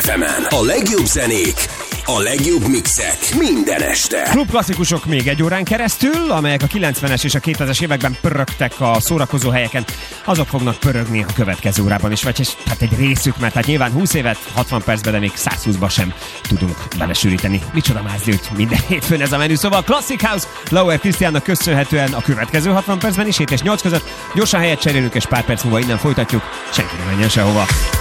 FM-en a legjobb zenék, a legjobb mixek minden este. Klub klasszikusok még egy órán keresztül, amelyek a 90-es és a 2000-es években pörögtek a szórakozó helyeken, azok fognak pörögni a következő órában is, vagy hát egy részük, mert hát nyilván 20 évet 60 percben, de még 120-ba sem tudunk belesűríteni. Micsoda mázdült minden hétfőn ez a menü, szóval Classic House, Lauer Krisztiánnak köszönhetően a következő 60 percben is, 7 és 8 között. Gyorsan helyet cserélünk, és pár perc múlva innen folytatjuk. Senki ne menjen sehova.